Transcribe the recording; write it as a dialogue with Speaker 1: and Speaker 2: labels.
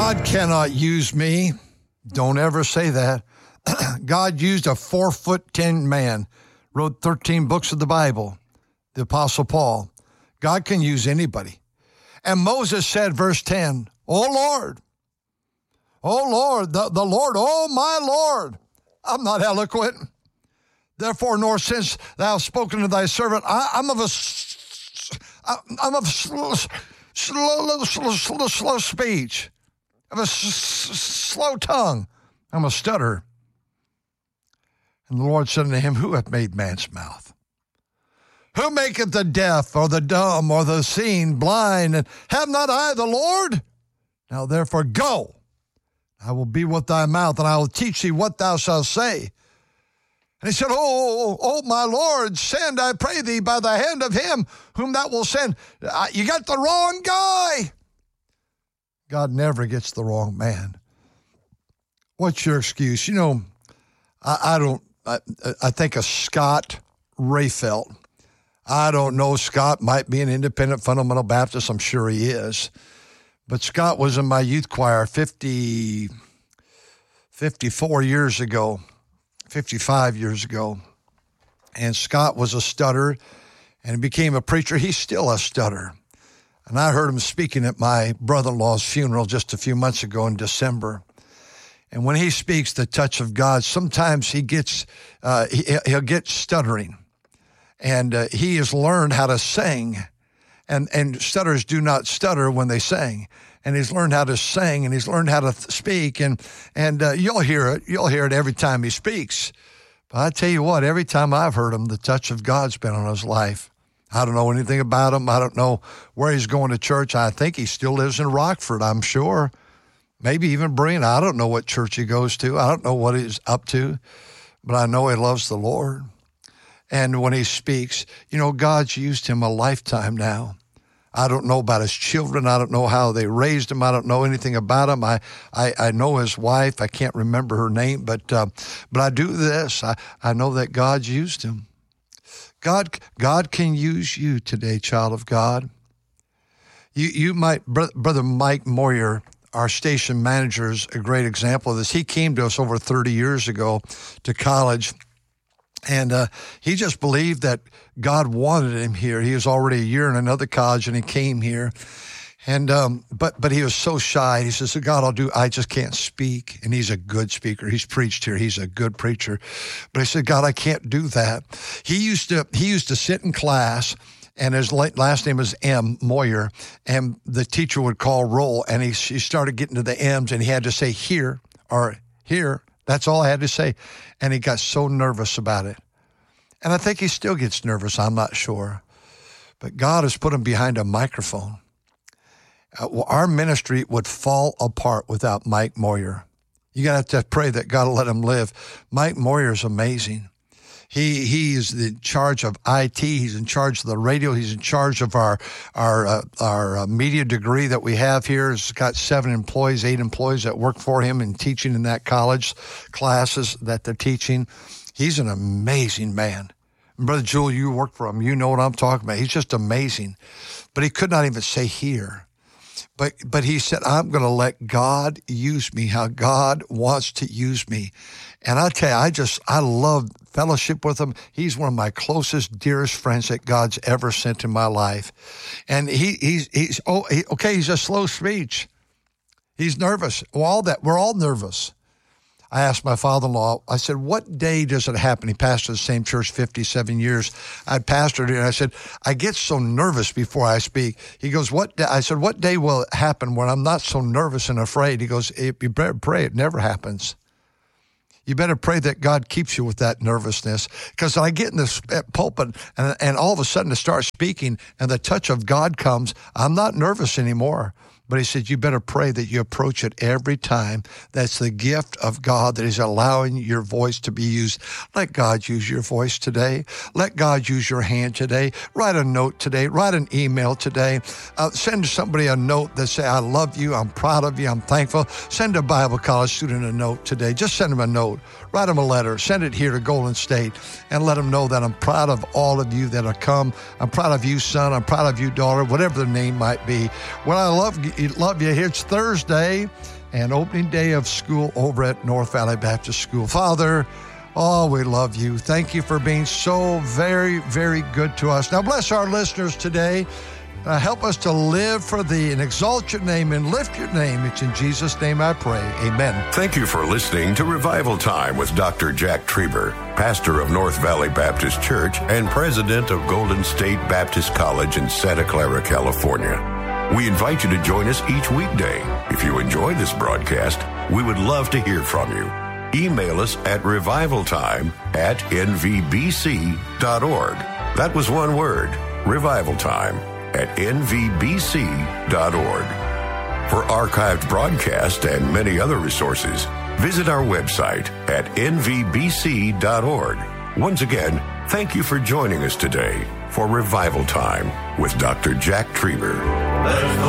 Speaker 1: God cannot use me. Don't ever say that. God used a 4'10" man, wrote 13 books of the Bible, the Apostle Paul. God can use anybody. And Moses said, verse 10, oh Lord, the Lord, oh my Lord, I'm not eloquent. Therefore, nor since thou hast spoken to thy servant, I'm of slow speech, of a slow tongue. I'm a stutterer. And the Lord said unto him, who hath made man's mouth? Who maketh the deaf or the dumb or the seeing blind? And have not I the Lord? Now therefore go. I will be with thy mouth, and I will teach thee what thou shalt say. And he said, oh, my Lord, send, I pray thee, by the hand of him whom thou wilt send. You got the wrong guy. God never gets the wrong man. What's your excuse? You know, I think of Scott Rayfelt. I don't know. Scott might be an independent fundamental Baptist. I'm sure he is. But Scott was in my youth choir 54 years ago, 55 years ago. And Scott was a stutterer and he became a preacher. He's still a stutterer. And I heard him speaking at my brother-in-law's funeral just a few months ago in December. And when he speaks the touch of God, sometimes he gets, he'll get stuttering. And he has learned how to sing. And stutterers do not stutter when they sing. And he's learned how to sing, and he's learned how to speak. And you'll hear it. You'll hear it every time he speaks. But I tell you what, every time I've heard him, the touch of God's been on his life. I don't know anything about him. I don't know where he's going to church. I think he still lives in Rockford, I'm sure. Maybe even Breen. I don't know what church he goes to. I don't know what he's up to. But I know he loves the Lord. And when he speaks, you know, God's used him a lifetime now. I don't know about his children. I don't know how they raised him. I don't know anything about him. I know his wife. I can't remember her name, but I do this. I know that God's used him. God can use you today, child of God. You might, Brother Mike Moyer, our station manager, is a great example of this. He came to us over 30 years ago to college. And he just believed that God wanted him here. He was already a year in another college, and he came here. And but he was so shy. He says, God, I just can't speak. And he's a good speaker. He's preached here. He's a good preacher. But I said, God, I can't do that. He used to sit in class, and his last name was M, Moyer, and the teacher would call roll, and he started getting to the M's, and he had to say here or here. That's all I had to say. And he got so nervous about it. And I think he still gets nervous. I'm not sure. But God has put him behind a microphone. Our ministry would fall apart without Mike Moyer. You got to pray that God will let him live. Mike Moyer is amazing. He is in charge of IT. He's in charge of the radio. He's in charge of our media degree that we have here. He's got 8 employees that work for him and teaching in that college classes that they're teaching. He's an amazing man. And Brother Jewel, you work for him. You know what I'm talking about. He's just amazing. But he could not even say here. But he said, I'm going to let God use me how God wants to use me. And I tell you, I love fellowship with him. He's one of my closest, dearest friends that God's ever sent in my life. And he's a slow speech. He's nervous. We're all nervous. I asked my father-in-law, I said, what day does it happen? He pastored the same church 57 years. I'd pastored it, and I said, I get so nervous before I speak. He goes, what day? I said, what day will it happen when I'm not so nervous and afraid? He goes, you better pray. It never happens. You better pray that God keeps you with that nervousness. Because I get in this pulpit and all of a sudden to start speaking and the touch of God comes, I'm not nervous anymore. But he said, you better pray that you approach it every time. That's the gift of God that is allowing your voice to be used. Let God use your voice today. Let God use your hand today. Write a note today. Write an email today. Send somebody a note that say, I love you. I'm proud of you. I'm thankful. Send a Bible college student a note today. Just send them a note. write them a letter, send it here to Golden State, and let them know that I'm proud of all of you that have come. I'm proud of you, son. I'm proud of you, daughter, whatever the name might be. Well, I love you. Here it's Thursday and opening day of school over at North Valley Baptist School. Father, oh, we love you. Thank you for being so very, very good to us. Now, bless our listeners today. Help us to live for thee and exalt your name and lift your name. It's in Jesus' name I pray. Amen.
Speaker 2: Thank you for listening to Revival Time with Dr. Jack Trieber, pastor of North Valley Baptist Church and president of Golden State Baptist College in Santa Clara, California. We invite you to join us each weekday. If you enjoy this broadcast, we would love to hear from you. Email us at revivaltime@nvbc.org. That was one word, revivaltime@nvbc.org. For archived broadcasts and many other resources, visit our website at nvbc.org. Once again, thank you for joining us today for Revival Time with Dr. Jack Trieber.